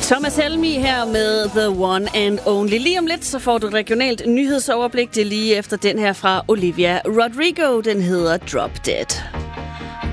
Thomas Helmig her med The One and Only. Lige om lidt, så får du et regionalt nyhedsoverblik. Det lige efter den her fra Olivia Rodrigo. Den hedder Drop Dead.